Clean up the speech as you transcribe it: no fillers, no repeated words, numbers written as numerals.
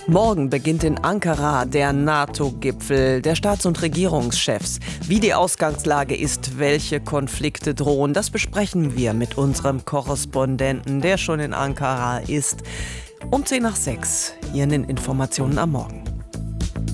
Morgen beginnt in Ankara der NATO-Gipfel der Staats- und Regierungschefs. Wie die Ausgangslage ist, welche Konflikte drohen, das besprechen wir mit unserem Korrespondenten, der schon in Ankara ist. Um 5:10 hier in den Informationen am Morgen.